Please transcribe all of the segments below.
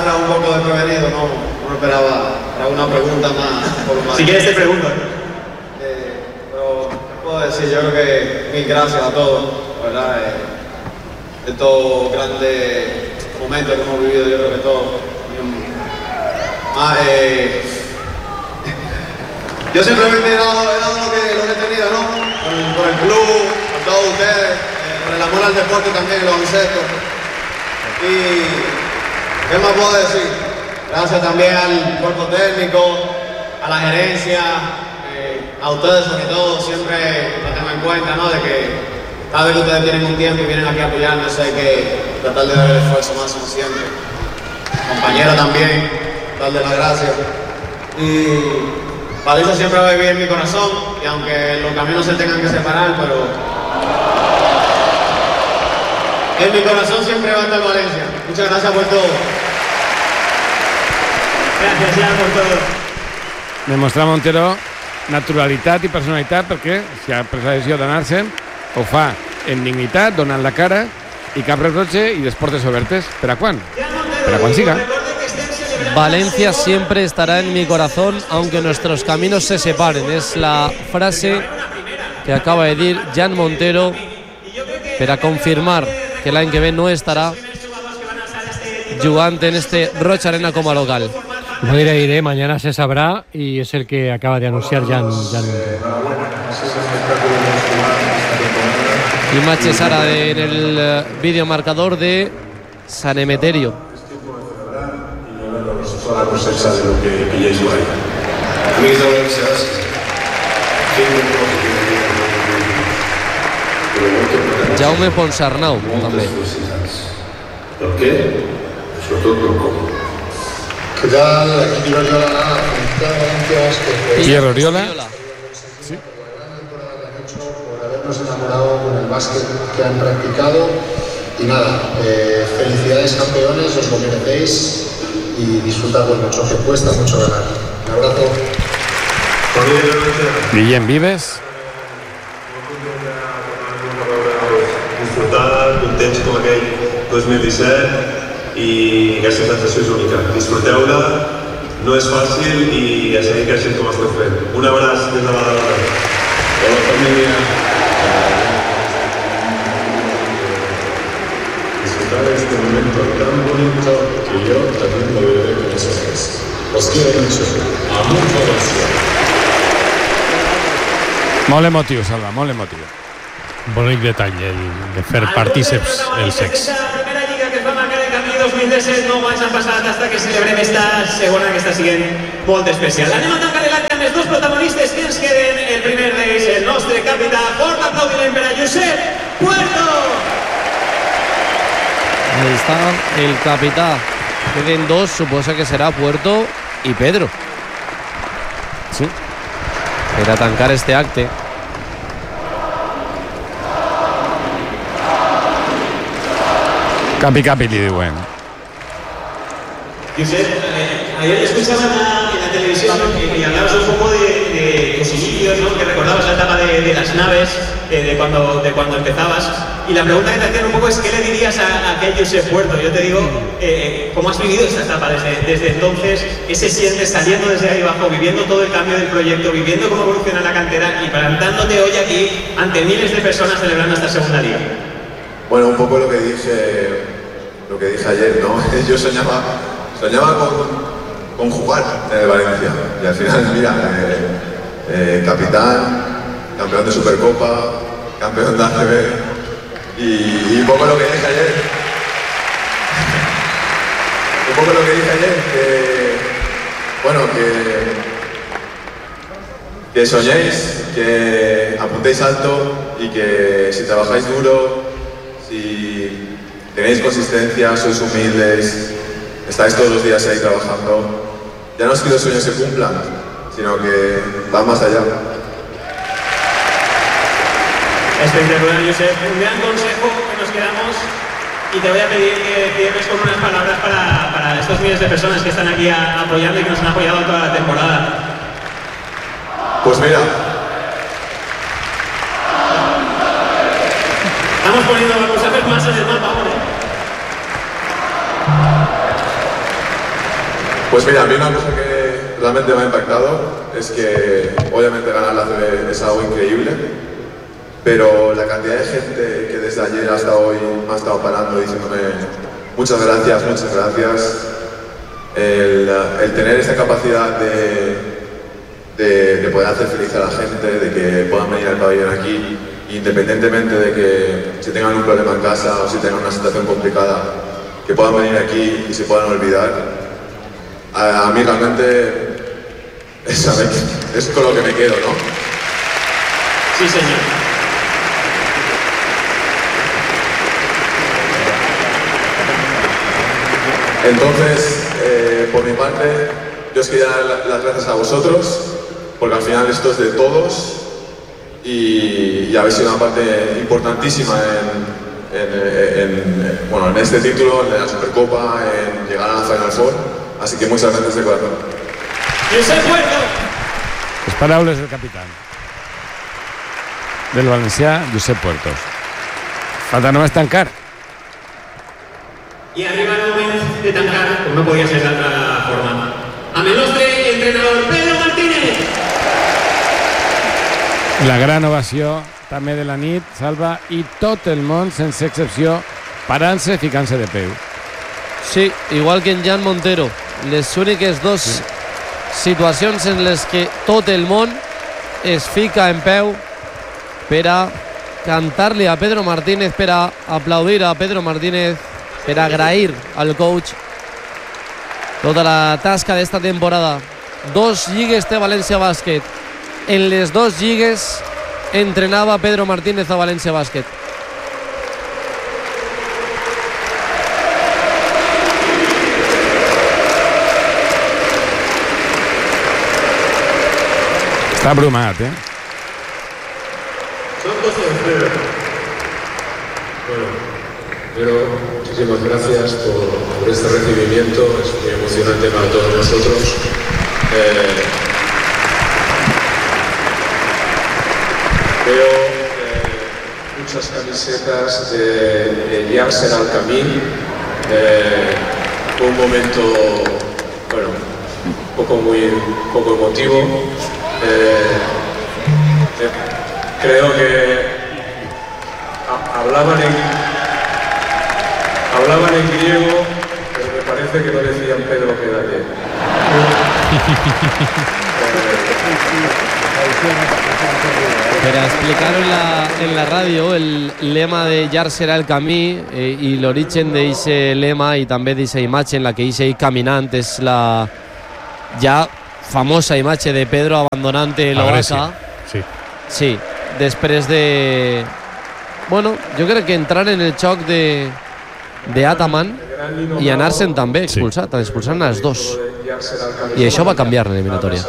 agarrado un poco desprevenido, no me esperaba alguna pregunta más. Si quieres te pregunto. Pero, ¿qué puedo decir? Yo creo que mil gracias a todos, ¿verdad? Estos grandes momentos que hemos vivido, yo creo que todos. Yo simplemente he dado lo que he tenido, ¿no? Por el club, por todos ustedes, por el amor al deporte también, los baloncesto. Y ¿qué más puedo decir? Gracias también al cuerpo técnico, a la gerencia, a ustedes sobre todo, siempre lo tengo en cuenta, ¿no? De que cada vez que ustedes tienen un tiempo y vienen aquí a apoyarnos, hay que tratar de dar el esfuerzo máximo siempre. Compañero también, darle las gracias. Y Valencia siempre va a vivir en mi corazón, y aunque los caminos se tengan que separar, pero en mi corazón siempre va a estar Valencia. Muchas gracias por todo. Gracias, Jan, por todo. Demostrar Montero naturalitat i personalitat, perquè si ha pres la decisió d'anar-se'n ho fa en dignitat, donant la cara i cap reproche i les portes obertes. Per a quan? Per a quan siga. Valencia siempre estará en mi corazón aunque nuestros caminos se separen. Es la frase que acaba de decir Jan Montero para confirmar que l'any que ve no estará jugando en este Roig Arena como local. No diré, mañana se sabrá, y es el que acaba de anunciar Jan Montero. Imatges ara en el videomarcador de San Emeterio. Toda la cosecha de lo que ya hizo ahí. A mí esa universidad Jaume Ponsarnau també. ¿Por qué? Sobretot per com. ¿Qué tal? Aquí Quiero Oriola, Valencia. Quiero Oriola. Sí. Por habernos enamorado con el básquet que han practicado. Y nada, felicidades campeones, os lo merecéis. Y disfrutarlo mucho, que cuesta mucho ganar. Un abrazo. Guillem Vives. Disfrutar d'un temps com aquell 2017 i aquesta sensació és única. Disfruteu-la, no és fàcil i a seguir creixent com esteu fent. Un abraç des de la Badalona. Hola família. Disfrutar este momento tan bonito que yo también lo viviré con esos gestos. Os quiero mucho. Amor Valencia. Molt emotiu, Salva, molt emotiu. Bonic detall, el de fer partíceps el sex. La primera lliga que es va marcar el camí 2017, 9 anys han passat fins que celebrem esta segona, que està sent molt especial. Anem a tancar l'acte amb els dos protagonistes que ens queden. El primer d'ells, el nostre capità. Fort aplaudiment per a Josep Puerto. Ahí está el capitán. Queden dos, suposa que será Puerto y Pedro. Sí. Para tancar este acte. Capi, li diuen. Josep, ayer escuchaba en la televisión que hablabas un poco de tus inicios, ¿no? Que recordabas la etapa de las naves, de cuando empezabas. Y la pregunta que te hacían un poco es, ¿qué le dirías a aquel Josep Puerto? Yo te digo, ¿cómo has vivido esta etapa desde entonces? ¿Qué se siente saliendo desde ahí abajo, viviendo todo el cambio del proyecto, viviendo cómo evoluciona la cantera y plantándote hoy aquí ante miles de personas celebrando esta segunda liga? Bueno, un poco lo que dije ayer, ¿no? Yo soñaba con jugar en el Valencia. Y al final, mira, capitán, campeón de Supercopa, campeón de ACB. Y un poco lo que dije ayer. Que soñéis, que apuntéis alto y que si trabajáis duro, si tenéis consistencia, sois humildes, estáis todos los días ahí trabajando, ya no es que los sueños se cumplan, sino que van más allá. Espectacular, Josep. Un gran consejo que nos quedamos, y te voy a pedir que cierres con unas palabras para estos miles de personas que están aquí apoyando y que nos han apoyado toda la temporada. Pues mira, estamos poniendo, vamos a hacer más en el mapa ahora. Pues mira, a mí una cosa que realmente me ha impactado es que obviamente ganar la ACB es algo increíble, pero la cantidad de gente que desde ayer hasta hoy me ha estado parando diciéndome muchas gracias, el tener esa capacidad de poder hacer feliz a la gente, de que puedan venir al pabellón aquí, independientemente de que si tengan un problema en casa o si tengan una situación complicada, que puedan venir aquí y se puedan olvidar. A mí realmente es con lo que me quedo, ¿no? Sí, señor. Entonces, por mi parte, yo os quería dar las gracias a vosotros, porque al final esto es de todos y habéis sido una parte importantísima en este título, en la Supercopa, en llegar a la Final Four. Así que muchas gracias de corazón. Josep Puerto. Les paraules del capitán del valencià, Josep Puertos. Falta només tancar. Y arriba el momento de tancar, como no podía ser de otra forma. A el nostre entrenador Pedro Martínez. La gran ovació també de la nit, Salva, i tot el món, sense excepció, parant-se i ficant-se de peu. Sí, igual que en Jan Montero. Les úniques dos situacions en les que tot el món es fica en peu per a cantar-li a Pedro Martínez, per a aplaudir a Pedro Martínez, per a agrair al coach tota la tasca d'esta temporada. 2 lligues té València Bàsquet. En les 2 lligues entrenava Pedro Martínez a València Bàsquet. Està abrumat, Bueno, pero muchísimas gracias por este recibimiento, es muy emocionante para todos nosotros. Veo muchas camisetas de Yasser Al-Khamis, fue un momento, bueno, un poco emotivo. Creo que hablaban en griego, pero me parece que no decían Pedro, quédate. Per explicar en la ràdio el lema de Yasser Al-Khamis i l'origen d'aquest lema i també d'aquesta imatge en la que ell caminant és la ja famosa imatge de Pedro abandonant l'Oaca. Sí, després de... Bueno, jo crec que entrar en el xoc d'Ataman i anar-se'n també expulsat, expulsant els dos. I això va canviar en l'eliminatòria.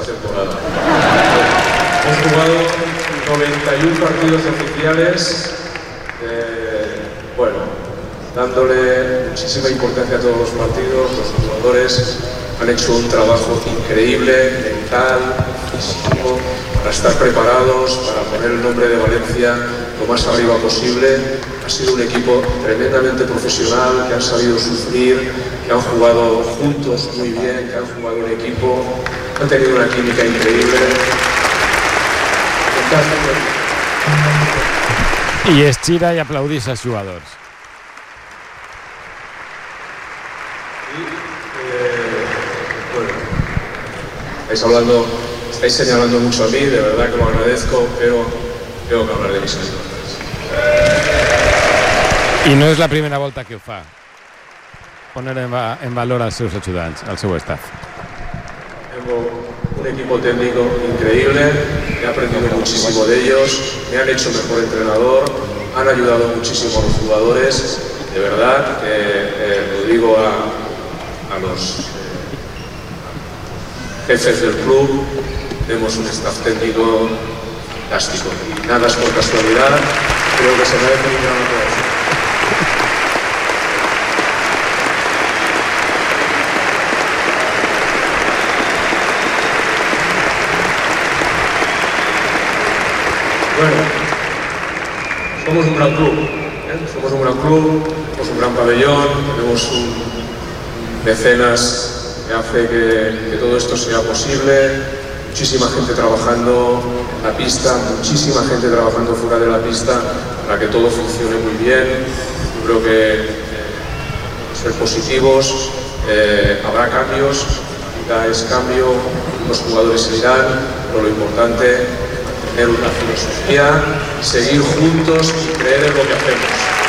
Hemos jugado 91 partidos oficiales, bueno, dándole muchísima importancia a todos los partidos. Los jugadores han hecho un trabajo increíble, mental, físico, para estar preparados, para poner el nombre de Valencia lo más arriba posible. Ha sido un equipo tremendamente profesional, que han sabido sufrir, que han jugado juntos muy bien, que han jugado en equipo, han tenido una química increíble. I es gira i aplaudís als jugadors. Bueno, estáis señalando mucho a mí, de verdad que lo agradezco, pero tengo que hablar de mis ayudantes. I no és la primera volta que ho fa, poner en valor als seus ajudants, al seu staff. Tengo un equipo técnico increíble, he aprendido muchísimo de ellos, me han hecho mejor entrenador, han ayudado muchísimo a los jugadores, de verdad, lo digo a los jefes del club, tenemos un staff técnico fantástico y nada es por casualidad, creo que se merece un gran aplauso. Bueno, somos un gran club, somos un gran pabellón, tenemos un mecenas que hace que todo esto sea posible. Muchísima gente trabajando en la pista, muchísima gente trabajando fuera de la pista para que todo funcione muy bien. Yo creo que ser positivos, habrá cambios, la es cambio, los jugadores se irán, pero lo importante es tener una filosofía, seguir juntos y creer en lo que hacemos.